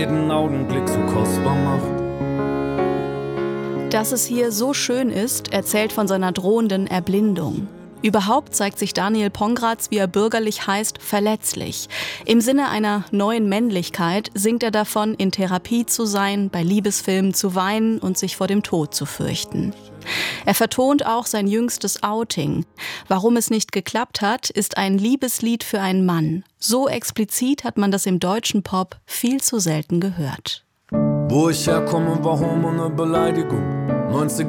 jeden Augenblick so kostbar macht. Dass es hier so schön ist, erzählt von seiner drohenden Erblindung. Überhaupt zeigt sich Daniel Pongratz, wie er bürgerlich heißt, verletzlich. Im Sinne einer neuen Männlichkeit singt er davon, in Therapie zu sein, bei Liebesfilmen zu weinen und sich vor dem Tod zu fürchten. Er vertont auch sein jüngstes Outing. Warum es nicht geklappt hat, ist ein Liebeslied für einen Mann. So explizit hat man das im deutschen Pop viel zu selten gehört. Wo ich herkomme, war Homo eine Beleidigung. 90er